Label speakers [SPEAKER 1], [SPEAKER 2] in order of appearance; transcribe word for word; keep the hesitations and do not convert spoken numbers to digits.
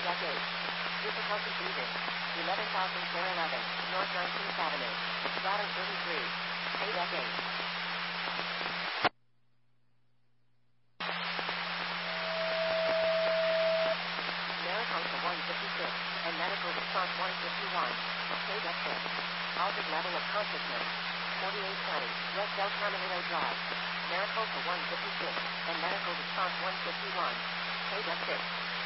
[SPEAKER 1] eight. Difficulty breathing. eleven thousand eleven, North nineteenth Avenue. Ladder thirty-three. eight F eight. Maricopa one fifty-six, and medical response one fifty-one. K F six. Altered level of consciousness. forty-eight twenty, West El Terminal Drive. Maricopa one fifty-six, and medical response one fifty-one. K F six.